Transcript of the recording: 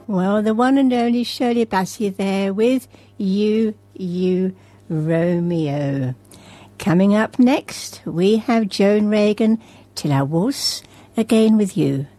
Well, the one and only Shirley Bassey there with You, Romeo. Coming up next, we have Joan Reagan, Till I Was Again With You.